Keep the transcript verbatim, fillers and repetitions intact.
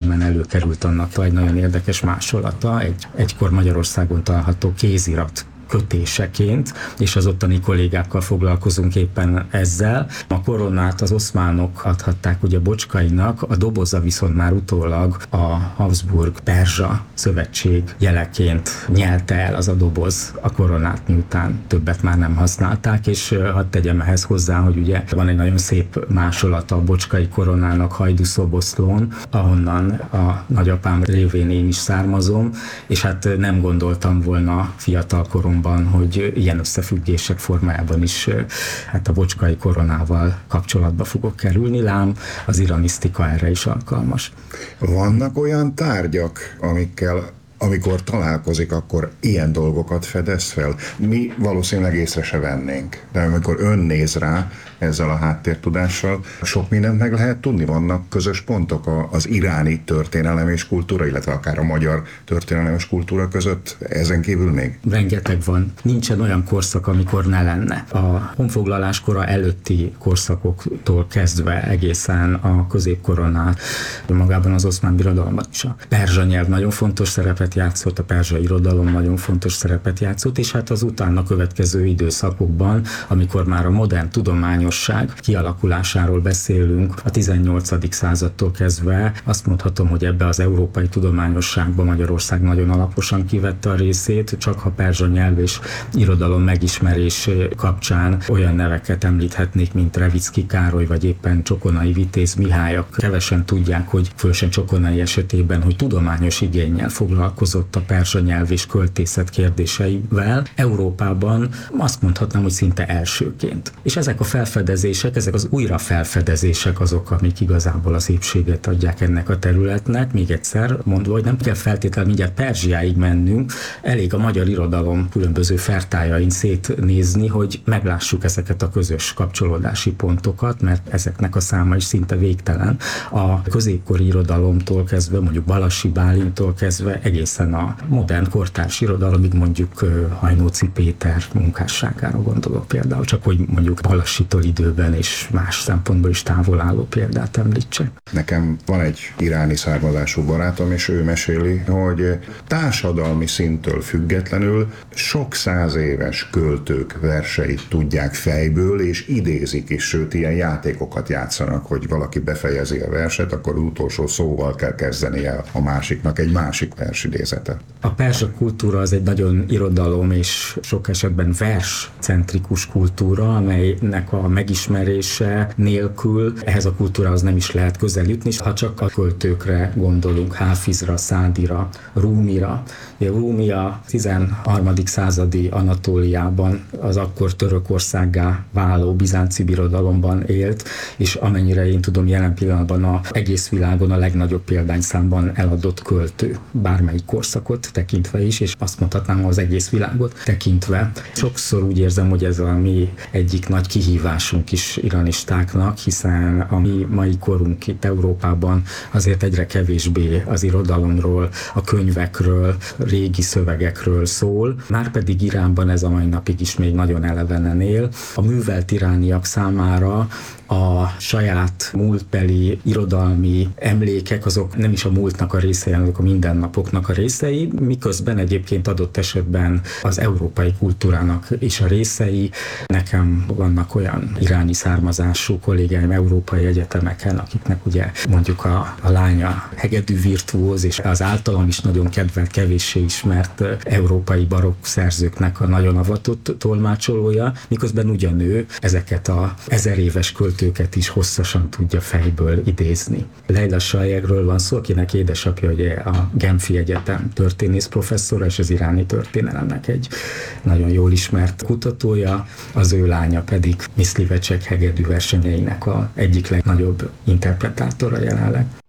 filmen előkerült annak egy nagyon érdekes másolata, egy egykor Magyarországon található kézirat kötéseként, és az ottani kollégákkal foglalkozunk éppen ezzel. A koronát az oszmánok adhatták ugye Bocskainak, a doboza viszont már utólag a Habsburg-Perzsa szövetség jeleként nyelte el az a doboz a koronát, miután többet már nem használták, és hadd tegyem ehhez hozzá, hogy ugye van egy nagyon szép másolata a bocskai koronának Hajdúszoboszlón, ahonnan a nagyapám révén én is származom, és hát nem gondoltam volna fiatal koromban, hogy ilyen összefüggések formájában is hát a bocskai koronával kapcsolatba fogok kerülni, lám az iranisztika erre is alkalmas. Vannak olyan tárgyak, amikkel amikor találkozik, akkor ilyen dolgokat fedez fel? Mi valószínűleg észre se vennénk, de amikor ön néz rá ezzel a háttértudással, sok mindent meg lehet tudni, vannak közös pontok az iráni történelem és kultúra, illetve akár a magyar történelem és kultúra között, ezen kívül még? Rengeteg van. Nincsen olyan korszak, amikor ne lenne. A honfoglalás kora előtti korszakoktól kezdve egészen a középkoronát, magában az oszmán birodalomban is a perzsa nyelv nagyon fontos szerepet játszott, a perzsa irodalom nagyon fontos szerepet játszott, és hát az utána következő időszakokban, amikor már a modern tudományosság kialakulásáról beszélünk, a tizennyolcadik századtól kezdve azt mondhatom, hogy ebbe az európai tudományosságba Magyarország nagyon alaposan kivette a részét, csak ha perzsa nyelv és irodalom megismerés kapcsán olyan neveket említhetnék, mint Revicki Károly, vagy éppen Csokonai Vitéz Mihályak. Kevesen tudják, hogy főleg Csokonai esetében, hogy tudományos igénnyel foglalkozott a perzsa nyelv és költészet kérdéseivel. Európában azt mondhatnám, hogy szinte elsőként. És ezek a felfedezések, ezek az újrafelfedezések azok, amik igazából a szépséget adják ennek a területnek. Még egyszer mondva, hogy nem kell feltétlenül mindjárt Perzsiáig mennünk, elég a magyar irodalom különböző fertájain szétnézni, hogy meglássuk ezeket a közös kapcsolódási pontokat, mert ezeknek a száma is szinte végtelen. A középkori irodalomtól kezdve, mondjuk Balassi Bálintól kezdve egészen a modern kortárs irodalomig, mondjuk Hajnóci Péter munkásságára gondolok például, csak hogy mondjuk Balassitól időben és más szempontból is távol álló példát említsek. Nekem van egy iráni származású barátom, és ő meséli, hogy társadalmi szinttől függetlenül sok száz éves költők verseit tudják fejből, és idézik is, sőt, ilyen játékokat játszanak, hogy valaki befejezi a verset, akkor utolsó szóval kell kezdenie a másiknak egy másik versidézete. A perzsa kultúra az egy nagyon irodalom és sok esetben verscentrikus kultúra, amelynek a megismerése nélkül ehhez a kultúrához nem is lehet közel jutni, ha csak a költőkre gondolunk, Háfizra, Szádira, Rúmira. Rúmi a tizenharmadik századi Anatóliában az akkor Törökországgá váló bizánci birodalomban élt, és amennyire én tudom, jelen pillanatban az egész világon a legnagyobb példányszámban eladott költő, bármelyik korszakot tekintve is, és azt mondhatnám az egész világot tekintve. Sokszor úgy érzem, hogy ez a mi egyik nagy kihívásunk is iranistáknak, hiszen a mi mai korunk itt Európában azért egyre kevésbé az irodalomról, a könyvekről, régi szövegekről szól, márpedig Iránban ez a mai napig is még nagyon elevenen él. A művelt irániak számára a saját múltbeli irodalmi emlékek, azok nem is a múltnak a részei, hanem a mindennapoknak a részei, miközben egyébként adott esetben az európai kultúrának is a részei. Nekem vannak olyan iráni származású kollégáim európai egyetemeken, akiknek ugye mondjuk a, a lánya hegedű virtuóz, és az általam is nagyon kedvelt, kevéssé ismert európai barokk szerzőknek a nagyon avatott tolmácsolója, miközben ugyan ő ezeket a ezer éves költőket is hosszasan tudja fejből idézni. Leila Sajegről van szó, akinek édesapja ugye a Genfi Egyetem történész professzora, és az iráni történelemnek egy nagyon jól ismert kutatója, az ő lánya pedig Miszlivecsek hegedű versenyeinek a egyik legnagyobb interpretátora jelenleg.